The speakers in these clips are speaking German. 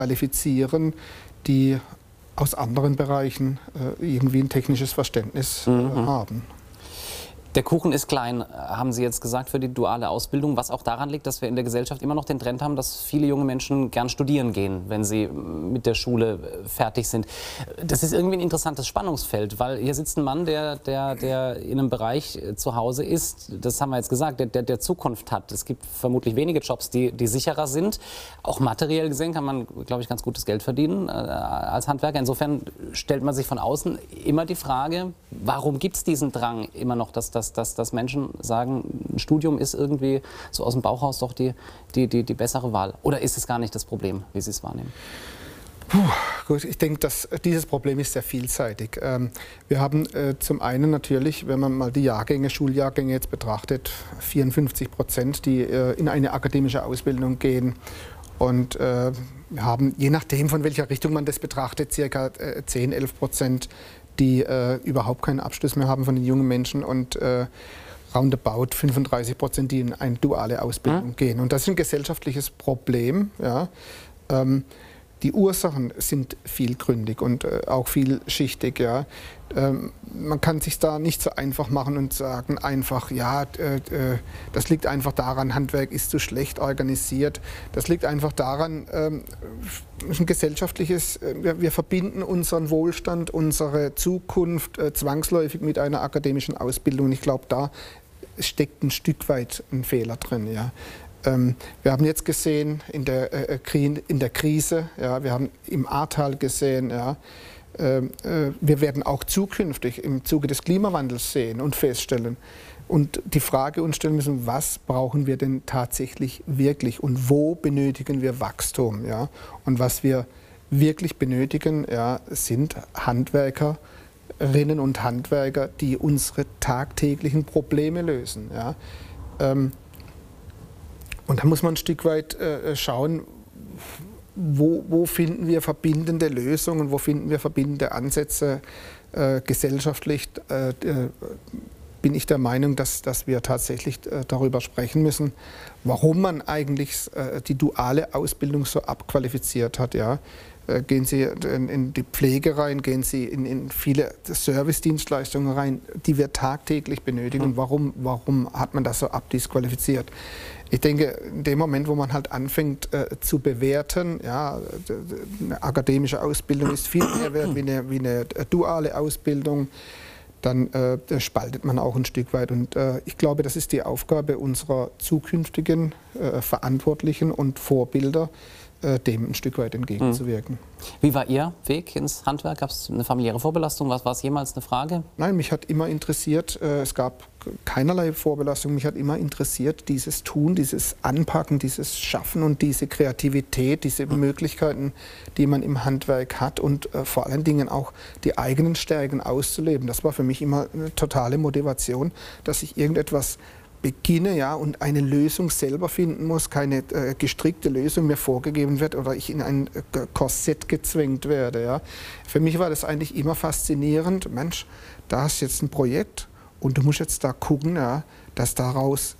qualifizieren, die aus anderen Bereichen irgendwie ein technisches Verständnis haben. Der Kuchen ist klein, haben Sie jetzt gesagt, für die duale Ausbildung, was auch daran liegt, dass wir in der Gesellschaft immer noch den Trend haben, dass viele junge Menschen gern studieren gehen, wenn sie mit der Schule fertig sind. Das ist irgendwie ein interessantes Spannungsfeld, weil hier sitzt ein Mann, der in einem Bereich zu Hause ist, das haben wir jetzt gesagt, der Zukunft hat. Es gibt vermutlich wenige Jobs, die sicherer sind. Auch materiell gesehen kann man, glaube ich, ganz gutes Geld verdienen als Handwerker. Insofern stellt man sich von außen immer die Frage, warum gibt es diesen Drang immer noch, dass Menschen sagen, ein Studium ist irgendwie so aus dem Bauch raus doch die bessere Wahl? Oder ist es gar nicht das Problem, wie Sie es wahrnehmen? Gut, ich denke, dass dieses Problem ist sehr vielseitig. Wir haben zum einen natürlich, wenn man mal die Schuljahrgänge jetzt betrachtet, 54%, die in eine akademische Ausbildung gehen. Und wir haben, je nachdem, von welcher Richtung man das betrachtet, ca. 10–11%, die überhaupt keinen Abschluss mehr haben von den jungen Menschen und roundabout 35%, die in eine duale Ausbildung gehen. Und das ist ein gesellschaftliches Problem. Ja. Die Ursachen sind vielgründig und auch vielschichtig. Ja. Man kann sich da nicht so einfach machen und sagen einfach, ja, das liegt einfach daran, Handwerk ist zu schlecht organisiert. Das liegt einfach daran, es ist ein gesellschaftliches, wir verbinden unseren Wohlstand, unsere Zukunft zwangsläufig mit einer akademischen Ausbildung. Und ich glaube, da steckt ein Stück weit ein Fehler drin. Ja. Wir haben jetzt gesehen in der Krise, ja, wir haben im Ahrtal gesehen, ja, wir werden auch zukünftig im Zuge des Klimawandels sehen und feststellen und die Frage uns stellen müssen, was brauchen wir denn tatsächlich wirklich und wo benötigen wir Wachstum? Ja? Und was wir wirklich benötigen, ja, sind Handwerkerinnen und Handwerker, die unsere tagtäglichen Probleme lösen. Ja? Und da muss man ein Stück weit schauen, wo finden wir verbindende Lösungen, wo finden wir verbindende Ansätze. Gesellschaftlich bin ich der Meinung, dass wir tatsächlich darüber sprechen müssen, warum man eigentlich die duale Ausbildung so abqualifiziert hat. Ja. Gehen Sie in die Pflege rein, gehen Sie in viele Servicedienstleistungen rein, die wir tagtäglich benötigen. Warum hat man das so abdisqualifiziert? Ich denke, in dem Moment, wo man halt anfängt zu bewerten, ja, eine akademische Ausbildung ist viel mehr wert wie eine duale Ausbildung, dann spaltet man auch ein Stück weit. Und ich glaube, das ist die Aufgabe unserer zukünftigen Verantwortlichen und Vorbilder, dem ein Stück weit entgegenzuwirken. Wie war Ihr Weg ins Handwerk? Gab es eine familiäre Vorbelastung? War es jemals eine Frage? Nein, mich hat immer interessiert, es gab keinerlei Vorbelastung, mich hat immer interessiert, dieses Tun, dieses Anpacken, dieses Schaffen und diese Kreativität, diese Möglichkeiten, die man im Handwerk hat und vor allen Dingen auch die eigenen Stärken auszuleben. Das war für mich immer eine totale Motivation, dass ich irgendetwas beginne, ja, und eine Lösung selber finden muss, keine gestrickte Lösung mir vorgegeben wird oder ich in ein Korsett gezwängt werde. Ja. Für mich war das eigentlich immer faszinierend. Mensch, da hast du jetzt ein Projekt und du musst jetzt da gucken, ja, dass daraus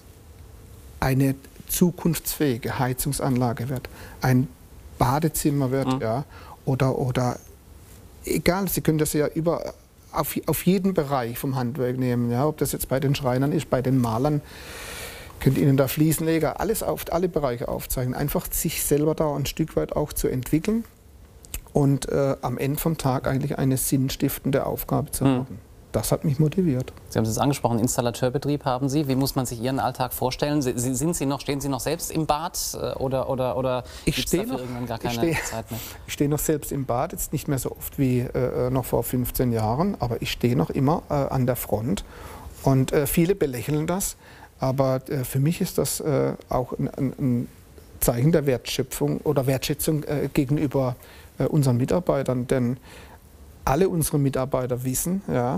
eine zukunftsfähige Heizungsanlage wird, ein Badezimmer wird, ja, oder egal, Sie können das ja auf jeden Bereich vom Handwerk nehmen, ja, ob das jetzt bei den Schreinern ist, bei den Malern, könnt Ihnen da Fliesenleger, alle Bereiche aufzeigen, einfach sich selber da ein Stück weit auch zu entwickeln und am Ende vom Tag eigentlich eine sinnstiftende Aufgabe zu haben. Das hat mich motiviert. Sie haben es angesprochen, Installateurbetrieb haben Sie. Wie muss man sich Ihren Alltag vorstellen? Stehen Sie noch selbst im Bad oder gibt es dafür irgendwann gar keine Zeit mehr? Ich stehe noch selbst im Bad, jetzt nicht mehr so oft wie noch vor 15 Jahren, aber ich stehe noch immer an der Front. Und viele belächeln das, aber für mich ist das auch ein Zeichen der Wertschöpfung oder Wertschätzung gegenüber unseren Mitarbeitern, denn alle unsere Mitarbeiter wissen, ja,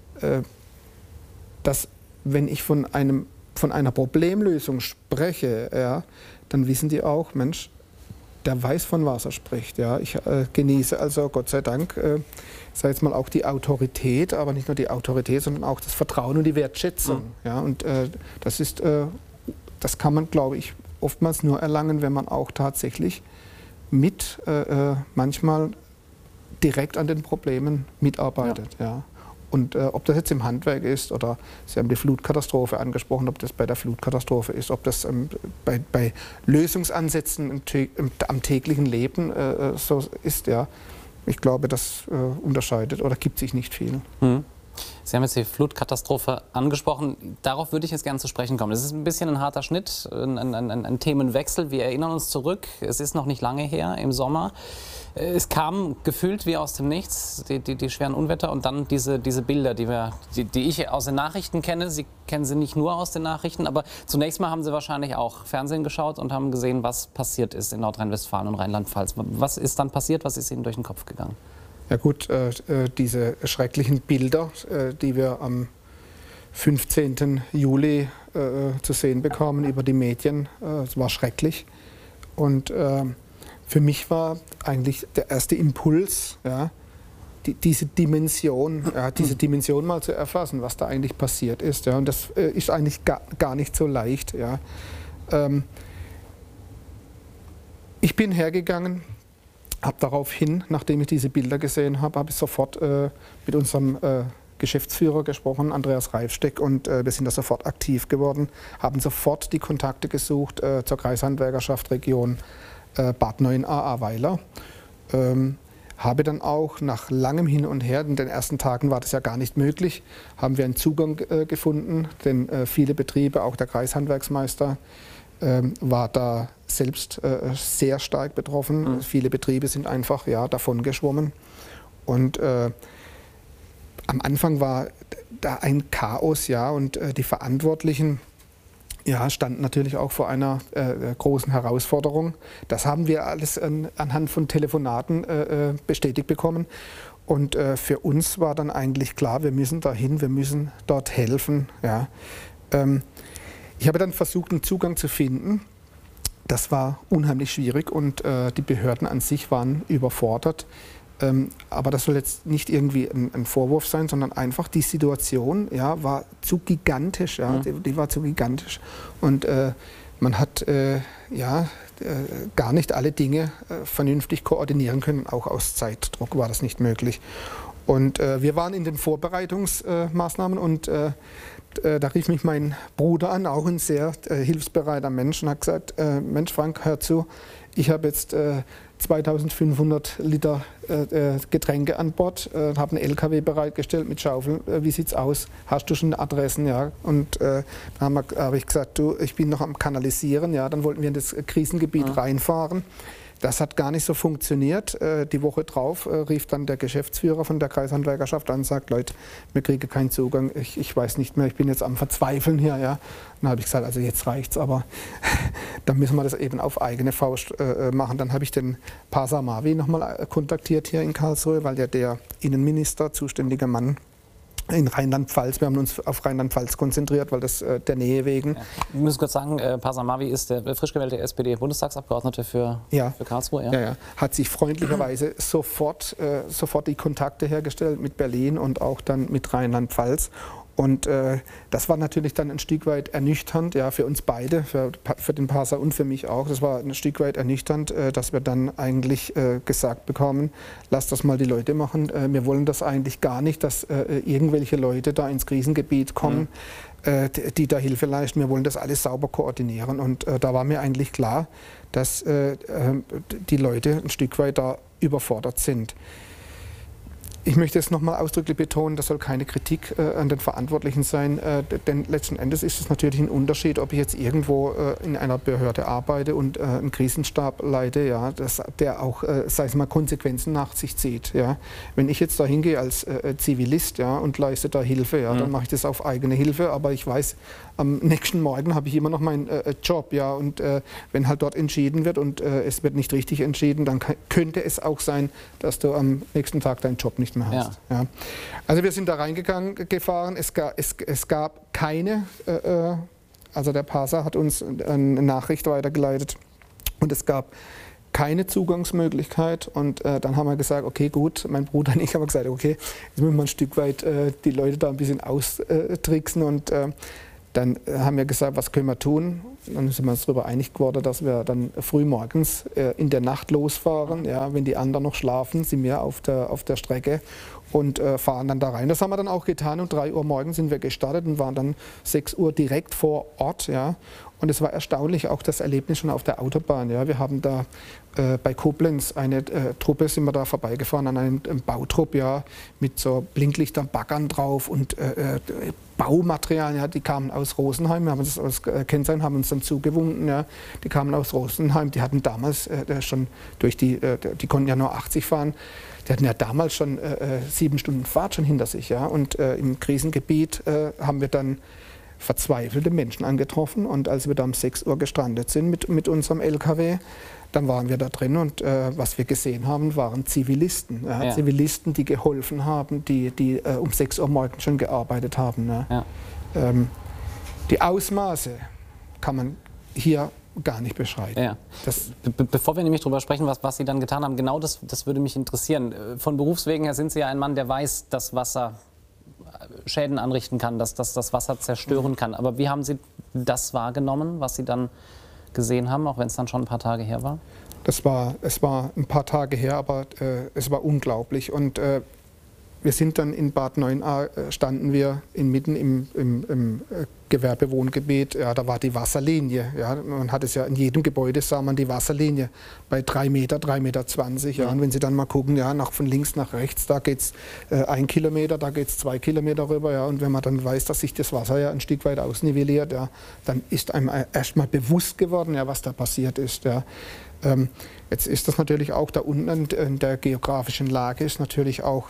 dass wenn ich von einer Problemlösung spreche, ja, dann wissen die auch, Mensch, der weiß, von was er spricht. Ja. Ich genieße also, Gott sei Dank, sag jetzt mal auch die Autorität, aber nicht nur die Autorität, sondern auch das Vertrauen und die Wertschätzung. Ja. Und das kann man, glaube ich, oftmals nur erlangen, wenn man auch tatsächlich manchmal direkt an den Problemen mitarbeitet. Ja. Und ob das jetzt im Handwerk ist oder Sie haben die Flutkatastrophe angesprochen, ob das bei der Flutkatastrophe ist, ob das bei Lösungsansätzen am täglichen Leben so ist, ja. Ich glaube, das unterscheidet oder gibt sich nicht viel. Sie haben jetzt die Flutkatastrophe angesprochen. Darauf würde ich jetzt gerne zu sprechen kommen. Es ist ein bisschen ein harter Schnitt, ein Themenwechsel. Wir erinnern uns zurück. Es ist noch nicht lange her, im Sommer. Es kam gefühlt wie aus dem Nichts, die schweren Unwetter und dann diese Bilder, die ich aus den Nachrichten kenne. Sie kennen sie nicht nur aus den Nachrichten, aber zunächst mal haben Sie wahrscheinlich auch Fernsehen geschaut und haben gesehen, was passiert ist in Nordrhein-Westfalen und Rheinland-Pfalz. Was ist dann passiert? Was ist Ihnen durch den Kopf gegangen? Ja gut, diese schrecklichen Bilder, die wir am 15. Juli zu sehen bekamen über die Medien, es war schrecklich. Und für mich war eigentlich der erste Impuls, ja, diese Dimension mal zu erfassen, was da eigentlich passiert ist. Ja. Und das ist eigentlich gar nicht so leicht. Ja. Ich bin hergegangen, habe daraufhin, nachdem ich diese Bilder gesehen habe, ich sofort mit unserem Geschäftsführer gesprochen, Andreas Reifsteck, und wir sind da sofort aktiv geworden, haben sofort die Kontakte gesucht zur Kreishandwerkerschaft Region Bad Neuenahr-Ahrweiler. Habe dann auch nach langem Hin und Her, in den ersten Tagen war das ja gar nicht möglich, haben wir einen Zugang gefunden, denn viele Betriebe, auch der Kreishandwerksmeister, war da selbst sehr stark betroffen. Viele Betriebe sind einfach davon geschwommen. Und am Anfang war da ein Chaos, und die Verantwortlichen standen natürlich auch vor einer großen Herausforderung. Das haben wir alles anhand von Telefonaten bestätigt bekommen. Und für uns war dann eigentlich klar, wir müssen dahin, wir müssen dort helfen. Ja. Ich habe dann versucht, einen Zugang zu finden. Das war unheimlich schwierig und die Behörden an sich waren überfordert. Aber das soll jetzt nicht irgendwie ein Vorwurf sein, sondern einfach die Situation war zu gigantisch. Ja, die war zu gigantisch. Und man hat gar nicht alle Dinge vernünftig koordinieren können. Auch aus Zeitdruck war das nicht möglich. Und wir waren in den Vorbereitungsmaßnahmen und da rief mich mein Bruder an, auch ein sehr hilfsbereiter Mensch, und hat gesagt, Mensch Frank, hör zu, ich habe jetzt 2500 Liter Getränke an Bord, habe einen LKW bereitgestellt mit Schaufeln. Wie sieht's aus? Hast du schon Adressen? Ja. Und dann habe ich gesagt, du, ich bin noch am Kanalisieren. Ja. Dann wollten wir in das Krisengebiet reinfahren. Das hat gar nicht so funktioniert. Die Woche drauf rief dann der Geschäftsführer von der Kreishandwerkerschaft an und sagt, Leute, wir kriegen keinen Zugang, ich weiß nicht mehr, ich bin jetzt am Verzweifeln hier. Ja. Dann habe ich gesagt, also jetzt reicht's, aber dann müssen wir das eben auf eigene Faust machen. Dann habe ich den Pasa Mavi nochmal kontaktiert hier in Karlsruhe, weil ja der Innenminister, zuständiger Mann, in Rheinland-Pfalz. Wir haben uns auf Rheinland-Pfalz konzentriert, weil das der Nähe wegen. Ja. Ich muss kurz sagen, Pasa Mavi ist der frisch gewählte SPD-Bundestagsabgeordnete für Karlsruhe. Ja. Hat sich freundlicherweise sofort die Kontakte hergestellt mit Berlin und auch dann mit Rheinland-Pfalz. Und das war natürlich dann ein Stück weit ernüchternd, für uns beide, für den Pasa und für mich auch. Das war ein Stück weit ernüchternd, dass wir dann eigentlich gesagt bekommen, lass das mal die Leute machen. Wir wollen das eigentlich gar nicht, dass irgendwelche Leute da ins Krisengebiet kommen, die da Hilfe leisten. Wir wollen das alles sauber koordinieren. Und da war mir eigentlich klar, dass die Leute ein Stück weit da überfordert sind. Ich möchte es nochmal ausdrücklich betonen, das soll keine Kritik an den Verantwortlichen sein, denn letzten Endes ist es natürlich ein Unterschied, ob ich jetzt irgendwo in einer Behörde arbeite und einen Krisenstab leite, der auch, sei es mal, Konsequenzen nach sich zieht. Ja. Wenn ich jetzt da hingehe als Zivilist und leiste da Hilfe, dann mache ich das auf eigene Hilfe, aber ich weiß, am nächsten Morgen habe ich immer noch meinen Job, und wenn halt dort entschieden wird und es wird nicht richtig entschieden, dann könnte es auch sein, dass du am nächsten Tag deinen Job nicht mehr hast. Ja. Also wir sind da gefahren, es gab keine, also der Pasa hat uns eine Nachricht weitergeleitet und es gab keine Zugangsmöglichkeit und dann haben wir gesagt, okay gut, mein Bruder und ich haben gesagt, okay, jetzt müssen wir ein Stück weit die Leute da ein bisschen austricksen und dann haben wir gesagt, was können wir tun? dann sind wir uns darüber einig geworden, dass wir dann früh morgens in der Nacht losfahren. Ja, wenn die anderen noch schlafen, sind wir auf der Strecke und fahren dann da rein. Das haben wir dann auch getan. Um 3 Uhr morgens sind wir gestartet und waren dann 6 Uhr direkt vor Ort. Ja. Und es war erstaunlich, auch das Erlebnis schon auf der Autobahn. Ja. Wir haben da bei Koblenz eine Truppe, sind wir da vorbeigefahren an einem Bautrupp, ja, mit so Blinklichtern, Baggern drauf und Baumaterialien. Ja, die kamen aus Rosenheim, wir haben das aus Kennzeichen, haben uns dann zugewunken. Ja. Die kamen aus Rosenheim, die hatten damals schon die konnten ja nur 80 fahren. Die hatten ja damals schon 7 Stunden Fahrt schon hinter sich. Ja. Und im Krisengebiet haben wir dann verzweifelte Menschen angetroffen. Und als wir da um 6 Uhr gestrandet sind mit unserem LKW, dann waren wir da drin und was wir gesehen haben, waren Zivilisten. Ja. Ja. Zivilisten, die geholfen haben, die um 6 Uhr morgens schon gearbeitet haben. Ja. Ja. Die Ausmaße kann man hier gar nicht beschreiben. Ja. Bevor wir nämlich darüber sprechen, was Sie dann getan haben, genau das würde mich interessieren. Von Berufswegen her sind Sie ja ein Mann, der weiß, dass Wasser Schäden anrichten kann, dass das Wasser zerstören kann. Aber wie haben Sie das wahrgenommen, was Sie dann gesehen haben, auch wenn es dann schon ein paar Tage her war? Es war ein paar Tage her, aber es war unglaublich. Und wir sind dann in Bad Neuenahr, standen wir mitten im Gewerbewohngebiet. Ja, da war die Wasserlinie. Ja, man hat es ja in jedem Gebäude, sah man die Wasserlinie bei 3 Meter, 3,20 Meter. Ja, und wenn Sie dann mal gucken, ja, von links nach rechts, da geht es 1 Kilometer, da geht es 2 Kilometer rüber. Ja, und wenn man dann weiß, dass sich das Wasser ja ein Stück weit ausnivelliert, ja, dann ist einem erst mal bewusst geworden, ja, was da passiert ist. Ja. Jetzt ist das natürlich auch da unten in der geografischen Lage, ist natürlich auch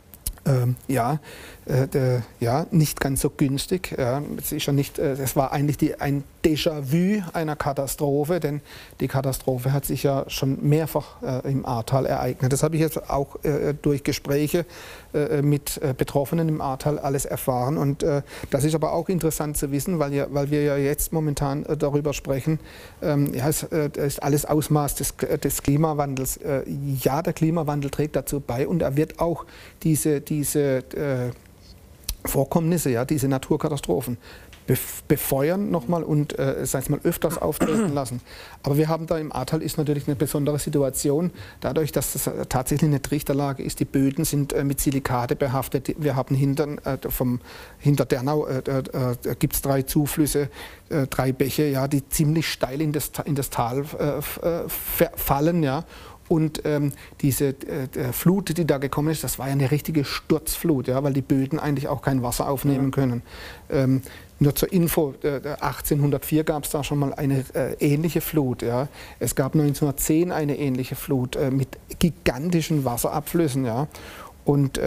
nicht ganz so günstig. Ja. Es war eigentlich ein Déjà-vu einer Katastrophe, denn die Katastrophe hat sich ja schon mehrfach im Ahrtal ereignet. Das habe ich jetzt auch durch Gespräche mit Betroffenen im Ahrtal alles erfahren. Und das ist aber auch interessant zu wissen, weil wir ja jetzt momentan darüber sprechen, es ist alles Ausmaß des Klimawandels. Ja, der Klimawandel trägt dazu bei und er wird auch diese Vorkommnisse, ja, diese Naturkatastrophen befeuern nochmal und öfters auftreten lassen. Aber wir haben da im Ahrtal ist natürlich eine besondere Situation, dadurch, dass das tatsächlich eine Trichterlage ist. Die Böden sind mit Silikate behaftet. Wir haben hinter Dernau gibt es 3 Zuflüsse, 3 Bäche, ja, die ziemlich steil in das Tal fallen. Ja. Und diese Flut, die da gekommen ist, das war ja eine richtige Sturzflut, ja, weil die Böden eigentlich auch kein Wasser aufnehmen können. Nur zur Info, 1804 gab es da schon mal eine ähnliche Flut. Ja. Es gab 1910 eine ähnliche Flut mit gigantischen Wasserabflüssen. Ja. Und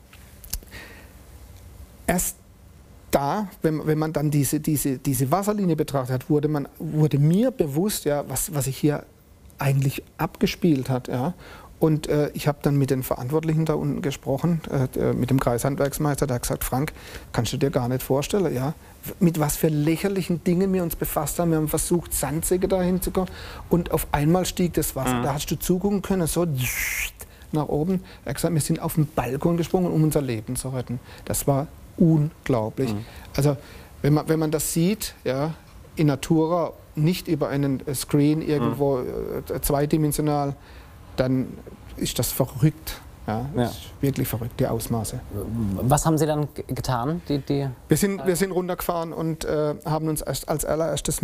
erst da, wenn man dann diese Wasserlinie betrachtet hat, wurde mir bewusst, ja, was sich hier eigentlich abgespielt hat. Ja. Und ich habe dann mit den Verantwortlichen da unten gesprochen, mit dem Kreishandwerksmeister, der hat gesagt, Frank, kannst du dir gar nicht vorstellen, ja, mit was für lächerlichen Dingen wir uns befasst haben. Wir haben versucht, Sandsäcke dahin zu kommen und auf einmal stieg das Wasser. Da hast du zugucken können, so nach oben. Er hat gesagt, wir sind auf den Balkon gesprungen, um unser Leben zu retten. Das war unglaublich. Also wenn man das sieht, ja, in Natura, nicht über einen Screen irgendwo zweidimensional, dann ist das verrückt. Ja, das ist wirklich verrückt, die Ausmaße. Was haben Sie dann getan? Wir sind runtergefahren und haben uns als allererstes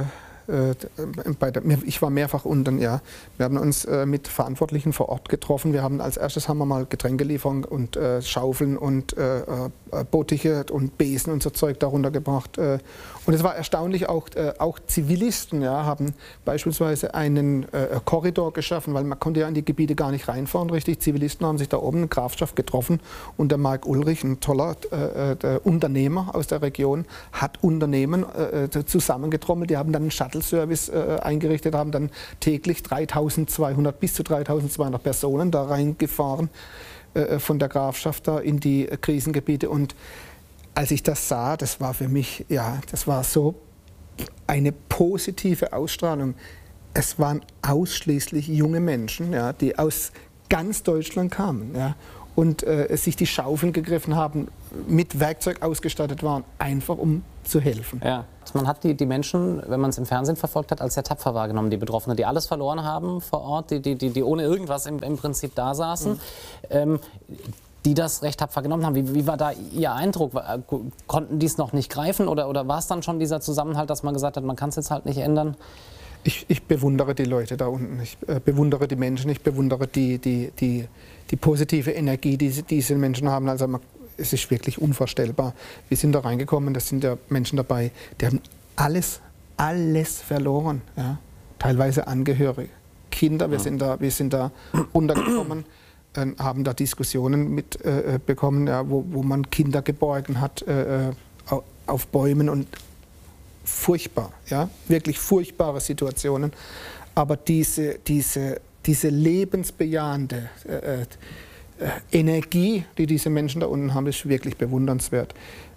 ich war mehrfach unten, ja. Wir haben uns mit Verantwortlichen vor Ort getroffen. Als erstes haben wir mal Getränkelieferung und Schaufeln und Bottiche und Besen und so Zeug darunter gebracht. Und es war erstaunlich, auch Zivilisten, ja, haben beispielsweise einen Korridor geschaffen, weil man konnte ja in die Gebiete gar nicht reinfahren, richtig. Zivilisten haben sich da oben in Grafschaft getroffen und der Marc Ulrich, ein toller Unternehmer aus der Region, hat Unternehmen zusammengetrommelt. Die haben dann einen Shuttle-Service eingerichtet, haben dann täglich bis zu 3200 Personen da reingefahren von der Grafschaft da in die Krisengebiete. Und als ich das sah, das war für mich, ja, das war so eine positive Ausstrahlung. Es waren ausschließlich junge Menschen, ja, die aus ganz Deutschland kamen. Ja. und sich die Schaufeln gegriffen haben, mit Werkzeug ausgestattet waren, einfach um zu helfen. Ja. Man hat die Menschen, wenn man es im Fernsehen verfolgt hat, als sehr tapfer wahrgenommen, die Betroffenen, die alles verloren haben vor Ort, die ohne irgendwas im Prinzip da saßen. Die das recht tapfer genommen haben. Wie war da Ihr Eindruck? Konnten die es noch nicht greifen oder war es dann schon dieser Zusammenhalt, dass man gesagt hat, man kann es jetzt halt nicht ändern? Ich bewundere die Leute da unten, ich bewundere die Menschen, ich bewundere die positive Energie, die diese Menschen haben. Also es ist wirklich unvorstellbar. Wir sind da reingekommen, das sind ja Menschen dabei, die haben alles verloren. Ja? Teilweise Angehörige, Kinder, wir sind da runtergekommen. Haben da Diskussionen mitbekommen, ja, wo man Kinder geborgen hat auf Bäumen und furchtbar, ja, wirklich furchtbare Situationen. Aber diese lebensbejahende Energie, die diese Menschen da unten haben, ist wirklich bewundernswert.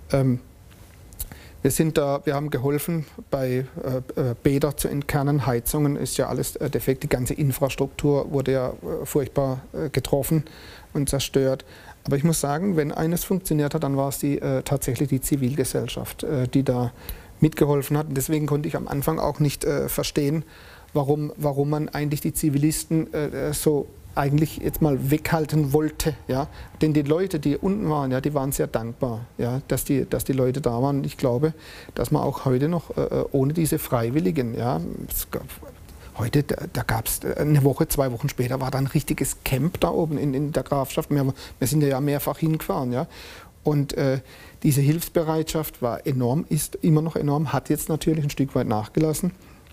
Wir haben geholfen, bei Bäder zu entkernen, Heizungen ist ja alles defekt, die ganze Infrastruktur wurde ja furchtbar getroffen und zerstört. Aber ich muss sagen, wenn eines funktioniert hat, dann war es tatsächlich die Zivilgesellschaft, die da mitgeholfen hat. Und deswegen konnte ich am Anfang auch nicht verstehen, warum man eigentlich die Zivilisten so eigentlich jetzt mal weghalten wollte, ja, denn die Leute, die unten waren, ja, die waren sehr dankbar, ja, dass die Leute da waren. Und ich glaube, dass man auch heute noch ohne diese Freiwilligen, ja, heute, da gab es eine Woche, 2 Wochen später war da ein richtiges Camp da oben in der Grafschaft. Wir sind ja mehrfach hingefahren, ja, und diese Hilfsbereitschaft war enorm, ist immer noch enorm, hat jetzt natürlich ein Stück weit nachgelassen,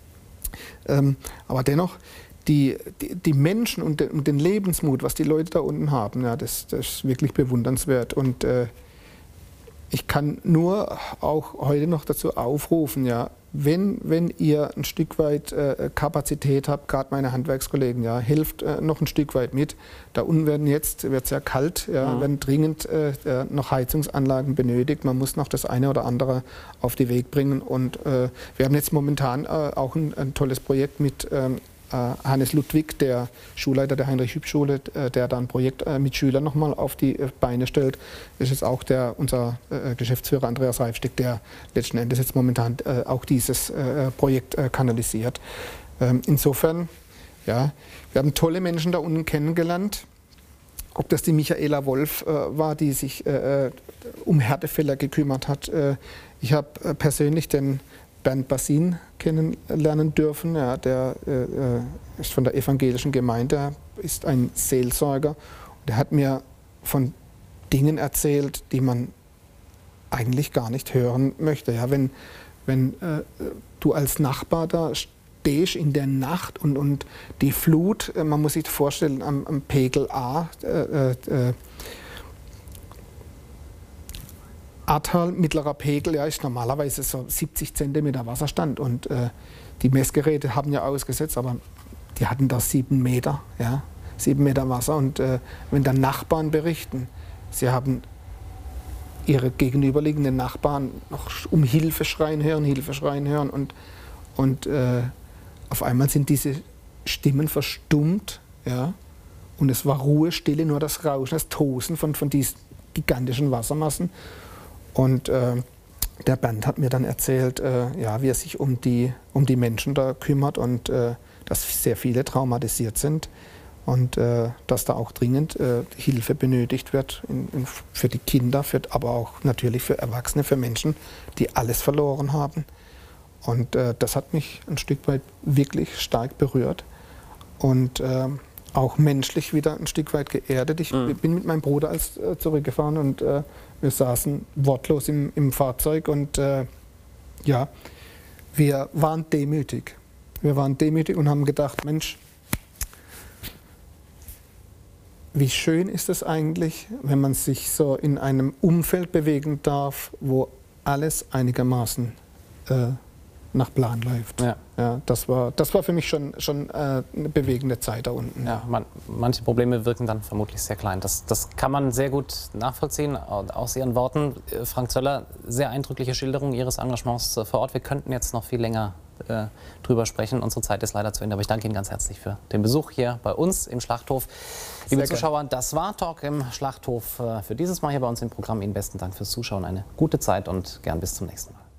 aber dennoch die Menschen und den Lebensmut, was die Leute da unten haben, ja, das ist wirklich bewundernswert. Und ich kann nur auch heute noch dazu aufrufen, ja, wenn ihr ein Stück weit Kapazität habt, gerade meine Handwerkskollegen, ja, helft noch ein Stück weit mit. Da unten wird es sehr kalt, ja, werden dringend noch Heizungsanlagen benötigt. Man muss noch das eine oder andere auf den Weg bringen. Und wir haben jetzt momentan auch ein tolles Projekt mit Hannes Ludwig, der Schulleiter der Heinrich-Hübsch-Schule, der da ein Projekt mit Schülern nochmal auf die Beine stellt. Das ist jetzt auch unser Geschäftsführer Andreas Reifsteck, der letzten Endes jetzt momentan auch dieses Projekt kanalisiert. Insofern, ja, wir haben tolle Menschen da unten kennengelernt. Ob das die Michaela Wolf war, die sich um Härtefälle gekümmert hat. Ich habe persönlich den Bernd Bassin kennenlernen dürfen. Ja, der ist von der evangelischen Gemeinde, ist ein Seelsorger. Der hat mir von Dingen erzählt, die man eigentlich gar nicht hören möchte. Ja, wenn du als Nachbar da stehst in der Nacht und die Flut, man muss sich vorstellen, am Pegel A, Ahrtal, mittlerer Pegel, ja, ist normalerweise so 70 cm Wasserstand und die Messgeräte haben ja ausgesetzt, aber die hatten da 7 Meter, ja, 7 Meter Wasser und wenn dann Nachbarn berichten, sie haben ihre gegenüberliegenden Nachbarn noch um Hilfe schreien hören und auf einmal sind diese Stimmen verstummt, ja, und es war Ruhe, Stille, nur das Rauschen, das Tosen von diesen gigantischen Wassermassen. Und der Bernd hat mir dann erzählt, ja, wie er sich um die Menschen da kümmert und dass sehr viele traumatisiert sind und dass da auch dringend Hilfe benötigt wird für die Kinder, aber auch natürlich für Erwachsene, für Menschen, die alles verloren haben. Und das hat mich ein Stück weit wirklich stark berührt und auch menschlich wieder ein Stück weit geerdet. Ich bin mit meinem Bruder zurückgefahren und wir saßen wortlos im Fahrzeug und ja, wir waren demütig. Wir waren demütig und haben gedacht, Mensch, wie schön ist es eigentlich, wenn man sich so in einem Umfeld bewegen darf, wo alles einigermaßen nach Plan läuft. Ja. Ja, das war für mich schon eine bewegende Zeit da unten. Ja, manche Probleme wirken dann vermutlich sehr klein. Das kann man sehr gut nachvollziehen aus Ihren Worten. Frank Zöller, sehr eindrückliche Schilderung Ihres Engagements vor Ort. Wir könnten jetzt noch viel länger drüber sprechen. Unsere Zeit ist leider zu Ende, aber ich danke Ihnen ganz herzlich für den Besuch hier bei uns im Schlachthof. Liebe Zuschauer, das war Talk im Schlachthof für dieses Mal hier bei uns im Programm. Ihnen besten Dank fürs Zuschauen, eine gute Zeit und gern bis zum nächsten Mal.